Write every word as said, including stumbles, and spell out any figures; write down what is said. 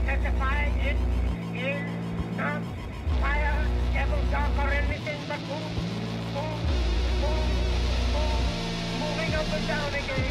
testify it is not fire, devil, dark, or anything but boom, boom, boom, boom, moving up and down again.